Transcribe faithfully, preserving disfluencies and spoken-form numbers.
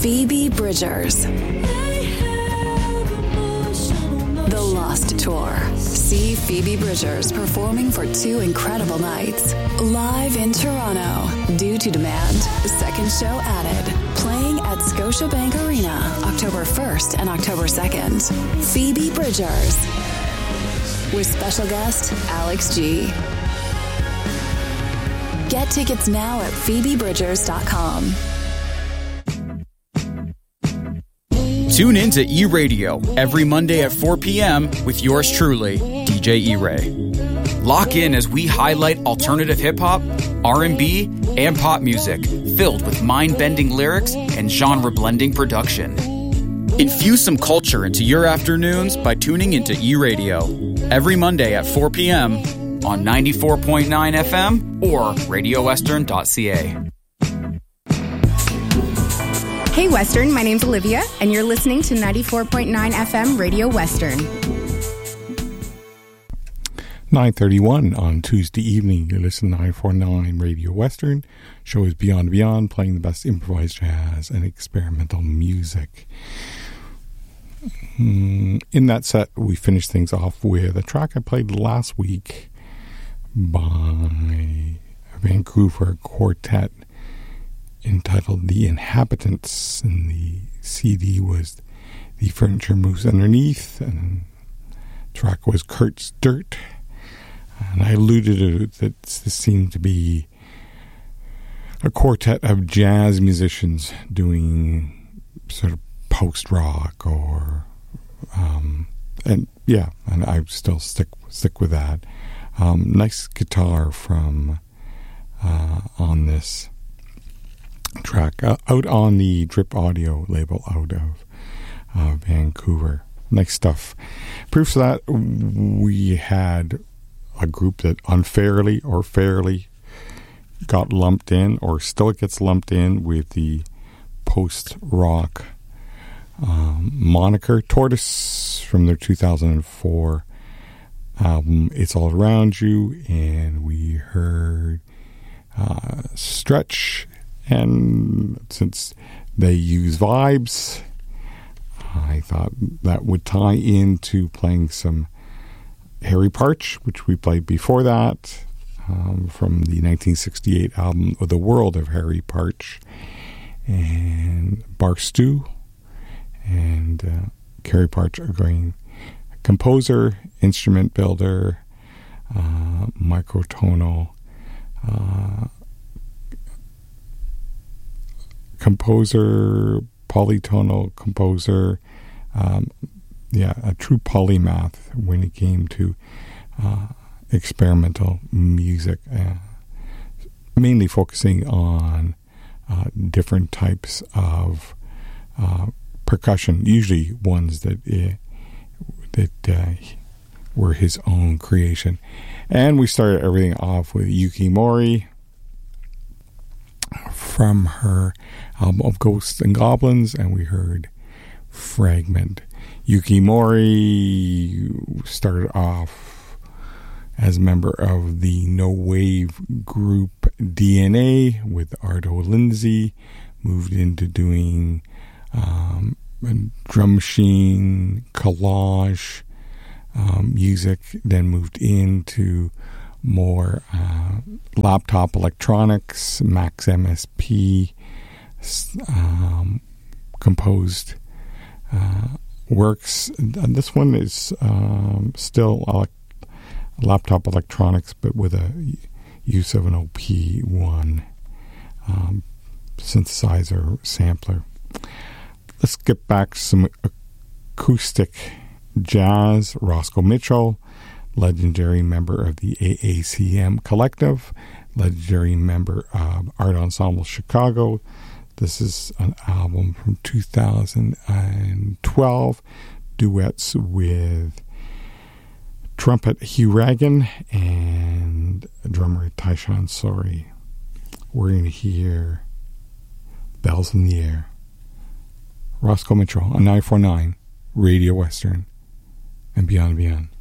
Phoebe Bridgers. The Lost Tour. See Phoebe Bridgers performing for two incredible nights. Live in Toronto. Due to demand, second show added. Playing at Scotiabank Arena, October first and October second. Phoebe Bridgers. With special guest, Alex G. Get tickets now at phoebe bridgers dot com. Tune in to E-Radio every Monday at four p.m. with yours truly, D J E-Ray. Lock in as we highlight alternative hip-hop, R and B, and pop music filled with mind-bending lyrics and genre-blending production. Infuse some culture into your afternoons by tuning into E-Radio every Monday at four p.m. on ninety-four point nine F M or radio western dot c a. Hey Western, my name's Olivia, and you're listening to ninety-four point nine F M Radio Western. nine thirty-one on Tuesday evening. You're listening to nine forty-nine Radio Western. Show is Beyond and Beyond, playing the best improvised jazz and experimental music. In that set, we finished things off with a track I played last week by a Vancouver quartet entitled The Inhabitants, and the C D was The Furniture Moves Underneath, and the track was Kurt's Dirt. And I alluded to it that this seemed to be a quartet of jazz musicians doing sort of post-rock or um, and yeah, and I still stick stick with that. Um, nice guitar from uh, on this track, uh, out on the Drip Audio label out of uh, Vancouver. Nice stuff. Proofs of that, we had a group that unfairly or fairly got lumped in, or still gets lumped in, with the post-rock um, moniker. Tortoise, from their two thousand four album It's All Around You, and we heard uh, Stretch. And since they use vibes, I thought that would tie into playing some Harry Partch, which we played before that, um, from the nineteen sixty-eight album The World of Harry Partch, and Barstool, and uh, Harry Partch, a great composer, instrument builder, uh, microtonal uh composer, polytonal composer, um, yeah, a true polymath when it came to uh, experimental music, uh, mainly focusing on uh, different types of uh, percussion, usually ones that uh, that uh, were his own creation. And we started everything off with Yuki Mori from her album of Ghosts and Goblins, and we heard Fragment. Yuki Mori started off as a member of the no-wave group D N A with Ardo Lindsay, moved into doing um, drum machine, collage um, music, then moved into more uh, laptop electronics, Max M S P, um, composed uh, works. And this one is um, still ele- laptop electronics, but with a use of an O P one um, synthesizer sampler. Let's get back to some acoustic jazz. Roscoe Mitchell, legendary member of the A A C M Collective, legendary member of Art Ensemble Chicago. This is an album from two thousand twelve, duets with trumpet Hugh Ragan and drummer Tyshawn Sori. We're going to hear Bells in the Air. Roscoe Mitchell on nine forty-nine Radio Western and Beyond and Beyond.